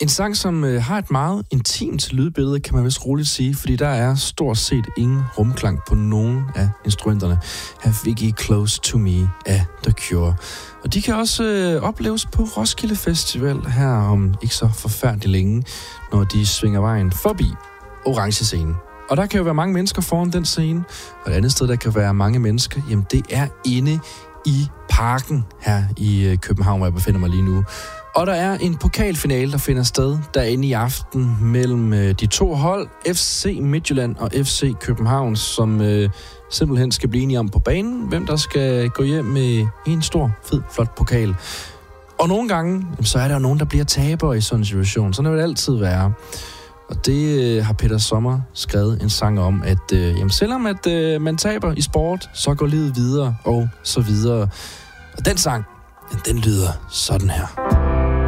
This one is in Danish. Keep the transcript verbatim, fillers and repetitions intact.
En sang, som øh, har et meget intimt lydbillede, kan man vist roligt sige, fordi der er stort set ingen rumklang på nogen af instrumenterne. Her fik I Close to Me af The Cure. Og de kan også øh, opleves på Roskilde Festival her om ikke så forfærdeligt længe, når de svinger vejen forbi Orange Scene. Og der kan jo være mange mennesker foran den scene, og et andet sted, der kan være mange mennesker, jamen det er inde i parken her i øh, København, hvor jeg befinder mig lige nu. Og der er en pokalfinale, der finder sted derinde i aften mellem øh, de to hold, F C Midtjylland og F C København, som øh, simpelthen skal blive enige om på banen, hvem der skal gå hjem med en stor, fed, flot pokal. Og nogle gange, jamen, så er der jo nogen, der bliver tabere i sådan en situation. Sådan vil det altid være. Og det øh, har Peter Sommer skrevet en sang om, at øh, jamen, selvom at, øh, man taber i sport, så går livet videre og så videre. Og den sang, den lyder sådan her.